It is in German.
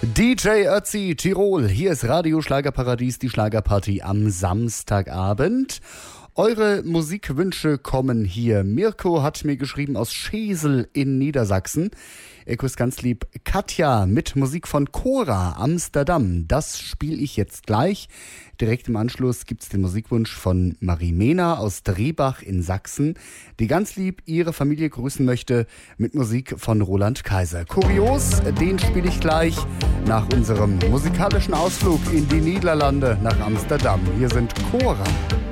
DJ Ötzi, Tirol, hier ist Radio Schlagerparadies, die Schlagerparty am Samstagabend. Eure Musikwünsche kommen hier. Mirko hat mir geschrieben aus Schesel in Niedersachsen. Er grüßt ganz lieb Katja mit Musik von Cora, Amsterdam. Das spiele ich jetzt gleich. Direkt im Anschluss gibt's den Musikwunsch von Marie Mehner aus Drehbach in Sachsen, die ganz lieb ihre Familie grüßen möchte mit Musik von Roland Kaiser. Kurios, den spiele ich gleich nach unserem musikalischen Ausflug in die Niederlande nach Amsterdam. Hier sind Cora.